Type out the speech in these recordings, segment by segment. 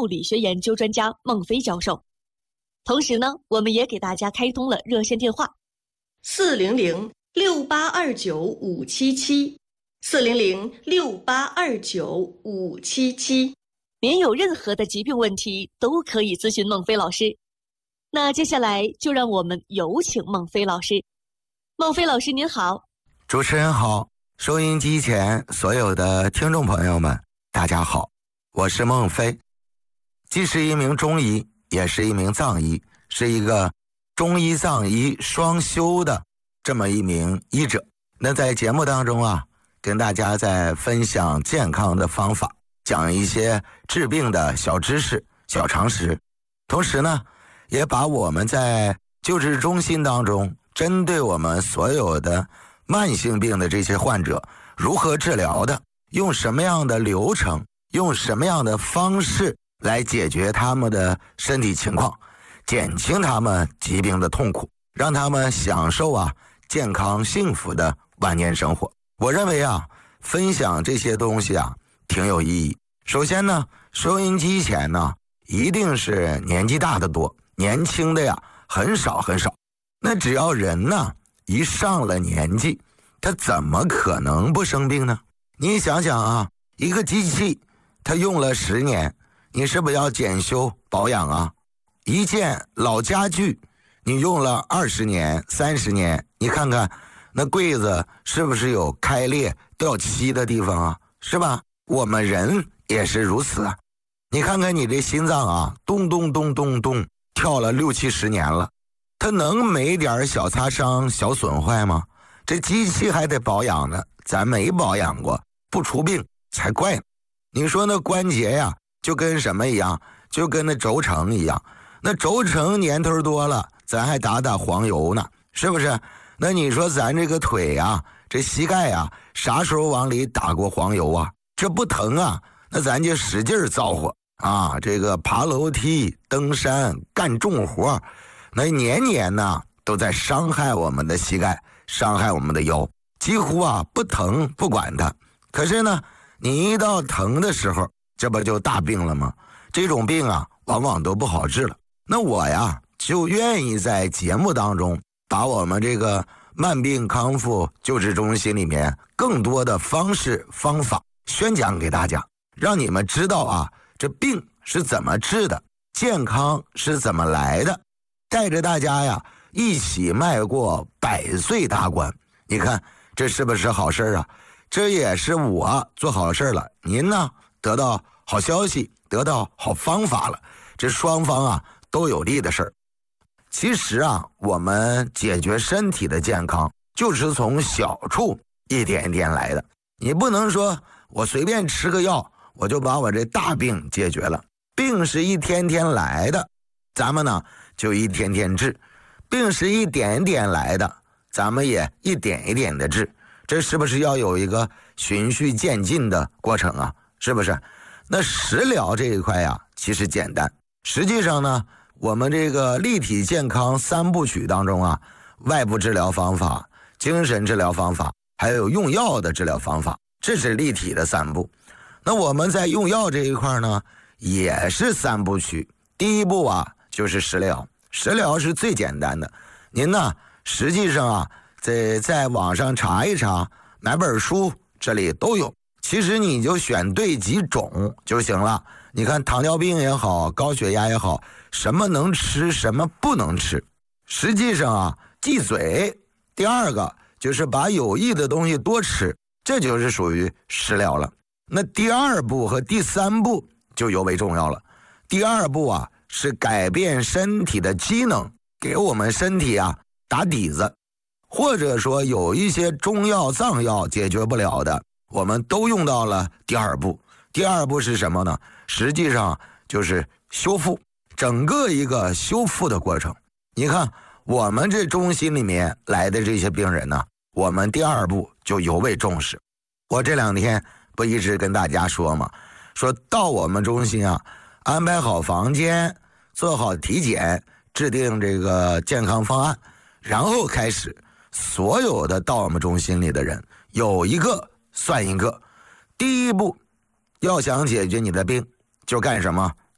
物理学研究专家孟非教授。同时呢，我们也给大家开通了热线电话 400-6829-577，400-6829-577， 您有任何的疾病问题都可以咨询孟非老师。那接下来就让我们有请孟非老师。孟非老师您好。 主持人好，收音机前所有的听众朋友们大家好，我是孟非，既是一名中医也是一名藏医，是一个中医藏医双修的这么一名医者。那在节目当中啊，跟大家在分享健康的方法，讲一些治病的小知识小常识，同时呢也把我们在救治中心当中针对我们所有的慢性病的这些患者如何治疗的，用什么样的流程，用什么样的方式来解决他们的身体情况，减轻他们疾病的痛苦，让他们享受健康幸福的晚年生活。我认为分享这些东西挺有意义。首先呢，收音机前呢一定是年纪大的多，年轻的很少很少。那只要人呢一上了年纪，他怎么可能不生病呢？你想想一个机器它用了10年，你是不是要检修保养一件老家具你用了20年30年，你看看那柜子是不是有开裂掉漆的地方是吧？我们人也是如此你看看你这心脏咚咚咚咚咚跳了60-70年了，它能没点小擦伤小损坏吗？这机器还得保养呢，咱没保养过不出病才怪呢。你说那关节就跟什么一样，就跟那轴承一样，那轴承年头多了咱还打黄油呢，是不是？那你说咱这个腿这膝盖啥时候往里打过黄油这不疼那咱就使劲造化这个爬楼梯登山干重活，那年年呢都在伤害我们的膝盖，伤害我们的腰，几乎不疼不管它。可是呢你一到疼的时候，这不就大病了吗？这种病往往都不好治了。那我就愿意在节目当中把我们这个慢病康复救治中心里面更多的方式方法宣讲给大家，让你们知道这病是怎么治的，健康是怎么来的，带着大家一起迈过100岁大关。你看这是不是好事这也是我做好事了，您呢得到好消息，得到好方法了，这双方都有利的事儿。其实我们解决身体的健康就是从小处一点一点来的。你不能说我随便吃个药我就把我这大病解决了，病是一天天来的，咱们呢就一天天治，病是一点一点来的，咱们也一点一点的治，这是不是要有一个循序渐进的过程是不是？那食疗这一块其实简单，实际上呢我们这个立体健康3部曲当中外部治疗方法、精神治疗方法还有用药的治疗方法，这是立体的3步。那我们在用药这一块呢也是3部曲。第一步就是食疗，食疗是最简单的，您呢实际上在网上查一查，买本书这里都有，其实你就选对几种就行了。你看糖尿病也好，高血压也好，什么能吃什么不能吃，实际上忌嘴。第二个就是把有益的东西多吃，这就是属于食疗了。那第2步和第3步就尤为重要了。第2步是改变身体的机能，给我们身体打底子，或者说有一些中药藏药解决不了的，我们都用到了第2步。第2步是什么呢？实际上就是修复，整个一个修复的过程。你看我们这中心里面来的这些病人呢，我们第2步就尤为重视。我这2天不一直跟大家说吗？说到我们中心安排好房间，做好体检，制定这个健康方案，然后开始所有的到我们中心里的人有一个算一个。第1步要想解决你的病，就干什么？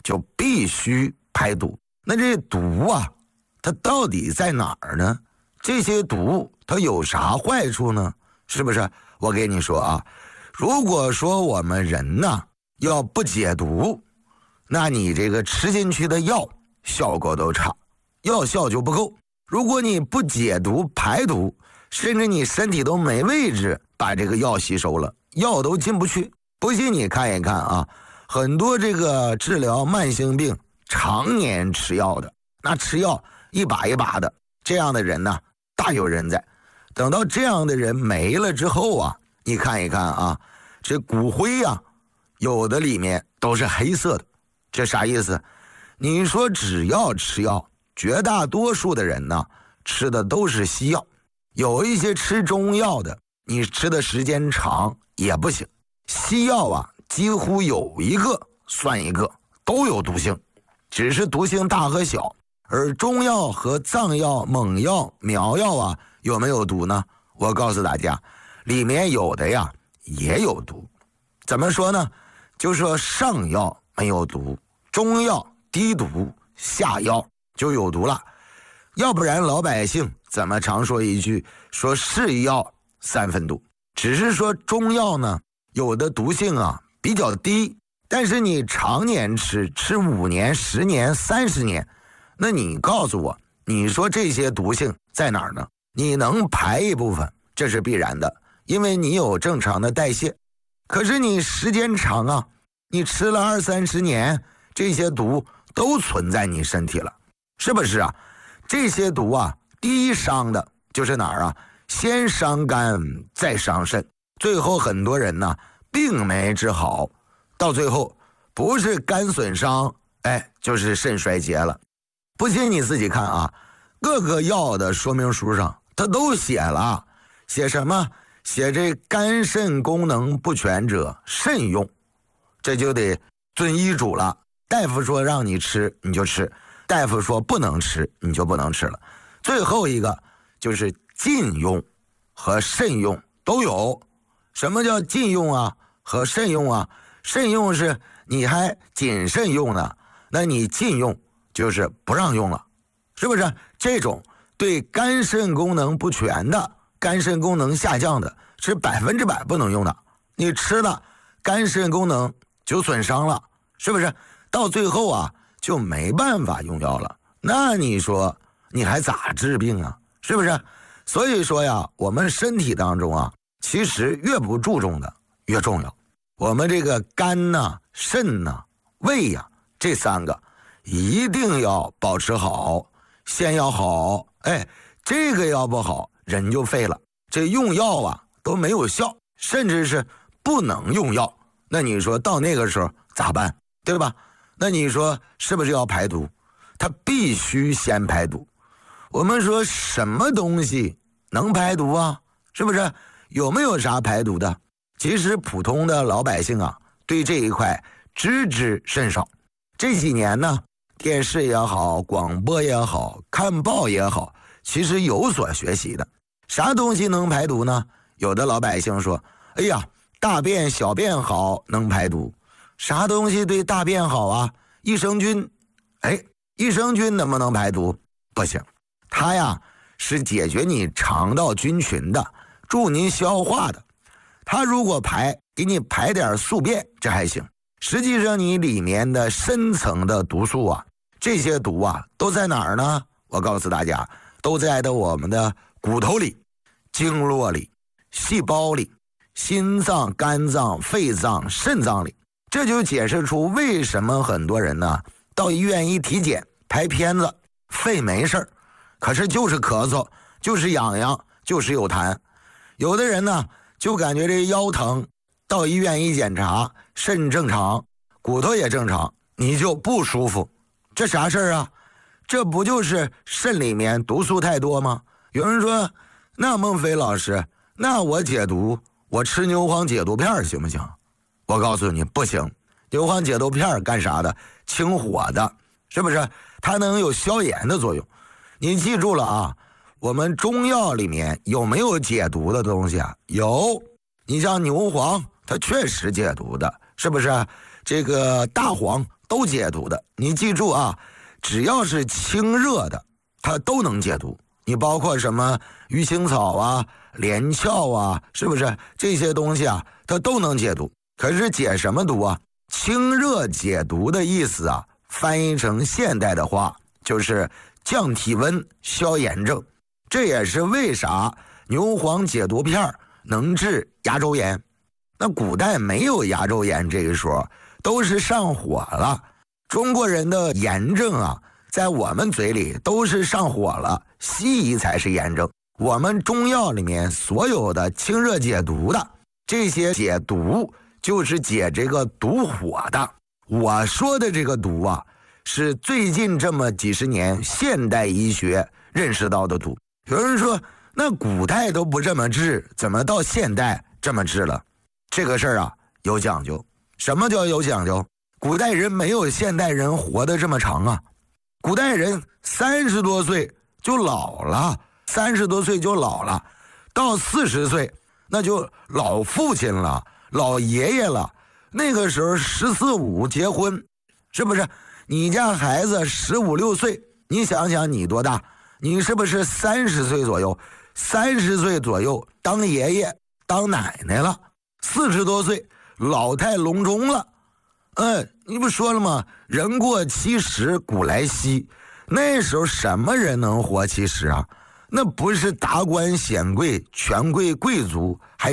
就必须排毒。那这毒啊，它到底在哪儿呢？这些毒它有啥坏处呢？是不是？我给你说啊，如果说我们人呢要不解毒，那你这个吃进去的药效果都差，药效就不够。如果你不解毒排毒，甚至你身体都没位置把这个药吸收了，药都进不去。不信你看一看啊，很多这个治疗慢性病常年吃药的，那吃药一把一把的，这样的人呢大有人在。等到这样的人没了之后啊，你看一看啊，这骨灰啊，有的里面都是黑色的。这啥意思？你说只要吃药，绝大多数的人呢吃的都是西药，有一些吃中药的，你吃的时间长也不行。西药啊，几乎有一个算一个，都有毒性，只是毒性大和小。而中药和藏药、蒙药、苗药啊，有没有毒呢？我告诉大家，里面有的呀也有毒。怎么说呢？就说上药没有毒，中药低毒，下药就有毒了。要不然老百姓怎么常说一句，说是药三分毒。只是说中药呢，有的毒性啊比较低，但是你常年吃5年、10年、30年，那你告诉我，你说这些毒性在哪儿呢？你能排一部分，这是必然的，因为你有正常的代谢。可是你时间长啊，你吃了20-30年，这些毒都存在你身体了，是不是啊？这些毒啊，第一伤的就是哪儿啊？先伤肝，再伤肾，最后很多人呢病没治好，到最后不是肝损伤，就是肾衰竭了。不信你自己看啊，各个药的说明书上它都写了，写什么？写这肝肾功能不全者慎用，这就得遵医嘱了。大夫说让你吃你就吃，大夫说不能吃你就不能吃了。最后一个就是禁用和慎用都有。什么叫禁用啊和慎用啊？慎用是你还谨慎用呢，那你禁用就是不让用了，是不是？这种对肝肾功能不全的、肝肾功能下降的，是100%不能用的。你吃了，肝肾功能就损伤了，是不是？到最后啊，就没办法用药了。那你说你还咋治病啊？是不是？所以说呀，我们身体当中啊，其实越不注重的越重要。我们这个肝呐、肾呐、胃呀，这3个一定要保持好，先要好。这个要不好，人就废了。这用药啊都没有效，甚至是不能用药。那你说到那个时候咋办？对吧？那你说是不是要排毒？它必须先排毒。我们说什么东西能排毒啊？是不是？有没有啥排毒的？其实普通的老百姓啊，对这一块知之甚少。这几年呢，电视也好，广播也好，看报也好，其实有所学习的。啥东西能排毒呢？有的老百姓说，哎呀，大便小便好能排毒。啥东西对大便好啊？益生菌。益生菌能不能排毒？不行，它呀是解决你肠道菌群的，助您消化的。它如果给你排点宿便，这还行。实际上你里面的深层的毒素啊，这些毒啊都在哪儿呢？我告诉大家，都在我们的骨头里、经络里、细胞里、心脏、肝脏、肺脏、肾脏里。这就解释出为什么很多人呢到医院一体检拍片子，肺没事儿，可是就是咳嗽，就是痒痒，就是有痰。有的人呢就感觉这腰疼，到医院一检查，肾正常，骨头也正常，你就不舒服。这啥事儿啊？这不就是肾里面毒素太多吗？有人说，那孟非老师，那我解毒，我吃牛黄解毒片行不行？我告诉你不行。牛黄解毒片干啥的？清火的，是不是？它能有消炎的作用。你记住了啊，我们中药里面有没有解毒的东西啊？有。你像牛黄，它确实解毒的，是不是？这个大黄都解毒的。你记住啊，只要是清热的，它都能解毒。你包括什么鱼腥草啊、连翘啊，是不是这些东西啊，它都能解毒。可是解什么毒啊？清热解毒的意思啊，翻译成现代的话就是降体温、消炎症。这也是为啥牛黄解毒片能治牙周炎。那古代没有牙周炎这一说，都是上火了。中国人的炎症啊，在我们嘴里都是上火了，西医才是炎症。我们中药里面所有的清热解毒的，这些解毒就是解这个毒火的。我说的这个毒啊，是最近这么几十年现代医学认识到的毒。有人说，那古代都不这么治，怎么到现代这么治了？这个事儿啊，有讲究。什么叫有讲究？古代人没有现代人活得这么长啊。古代人30多岁就老了，30多岁就老了，到40岁那就老父亲了，老爷爷了。那个时候14、15结婚，是不是？你家孩子15、16岁，你想想你多大？你是不是30岁左右？30岁左右当爷爷当奶奶了，40多岁老态龙钟了。你不说了吗？人过70古来稀。那时候什么人能活70啊？那不是达官显贵、权贵贵族还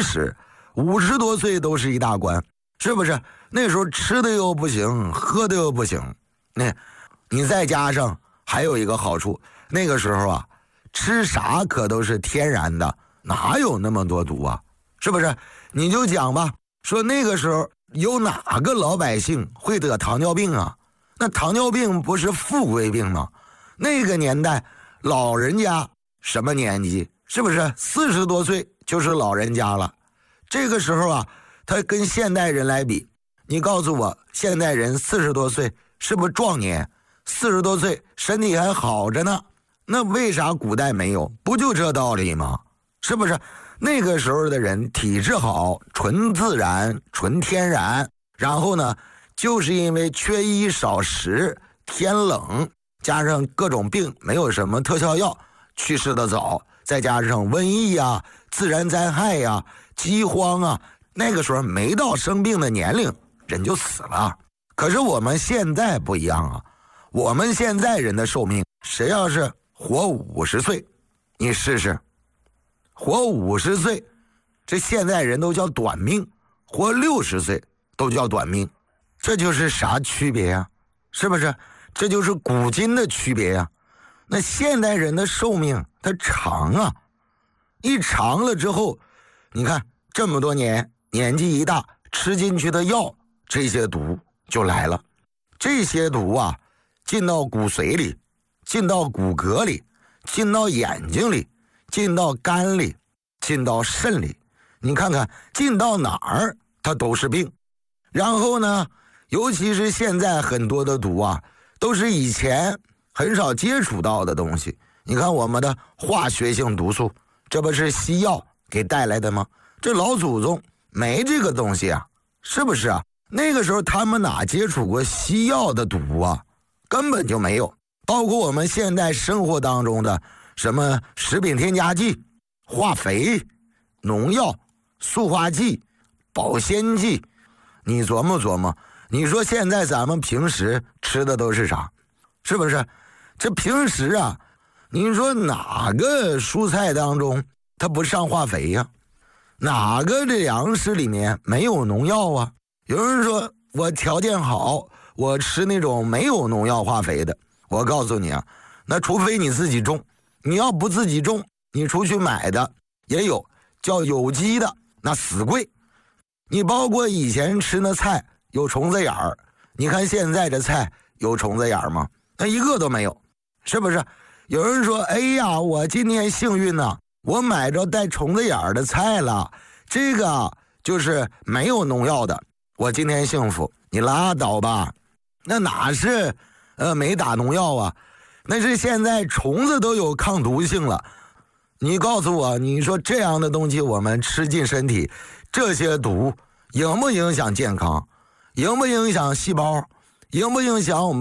70，50多岁都是一大官，是不是？那时候吃的又不行，喝的又不行。你再加上还有一个好处，那个时候啊，吃啥可都是天然的，哪有那么多毒啊？是不是？你就讲吧，说那个时候有哪个老百姓会得糖尿病啊？那糖尿病不是富贵病吗？那个年代老人家什么年纪？是不是40多岁就是老人家了？这个时候啊，他跟现代人来比，你告诉我，现代人40多岁是不是壮年？40多岁身体还好着呢，那为啥古代没有？不就这道理吗？是不是？那个时候的人体质好，纯自然、纯天然，然后呢，就是因为缺衣少食、天冷，加上各种病没有什么特效药，去世的早，再加上瘟疫啊、自然灾害呀、饥荒啊，那个时候没到生病的年龄，人就死了。可是我们现在不一样啊，我们现在人的寿命，谁要是活50岁，你试试，活50岁，这现在人都叫短命，活60岁都叫短命，这就是啥区别呀？是不是？这就是古今的区别呀。那现代人的寿命它长啊，一长了之后，你看这么多年，年纪一大，吃进去的药，这些毒就来了。这些毒啊，进到骨髓里，进到骨骼里，进到眼睛里，进到肝里，进到肾里，你看看进到哪儿它都是病。然后呢，尤其是现在很多的毒啊，都是以前很少接触到的东西。你看我们的化学性毒素，这不是西药给带来的吗？这老祖宗没这个东西啊，是不是啊？那个时候他们哪接触过西药的毒啊？根本就没有。包括我们现在生活当中的什么食品添加剂、化肥、农药、塑化剂、保鲜剂，你琢磨琢磨，你说现在咱们平时吃的都是啥？是不是？这平时啊，你说哪个蔬菜当中它不上化肥呀？哪个这粮食里面没有农药啊？有人说我条件好，我吃那种没有农药化肥的，我告诉你啊，那除非你自己种，你要不自己种，你出去买的也有叫有机的，那死贵。你包括以前吃那菜有虫子眼儿，你看现在这菜有虫子眼儿吗？那一个都没有，是不是？有人说，哎呀，我今天幸运呐，我买着带虫子眼儿的菜了，这个就是没有农药的，我今天幸福。你拉倒吧，那哪是没打农药啊？那是现在虫子都有抗毒性了。你告诉我，你说这样的东西我们吃进身体，这些毒影不影响健康？影不影响细胞？ 影不影响我们